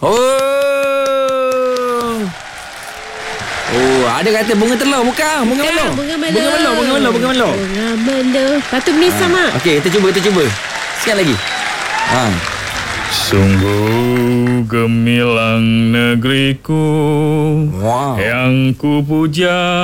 Oh, ada kata bunga telur. Bukan, bunga melur. Bunga melur. Bunga melur. Bunga melur. Lepas tu Miss sama. Okey, kita cuba. Sekali lagi. Sungguh gemilang negeriku, Wow. yang ku puja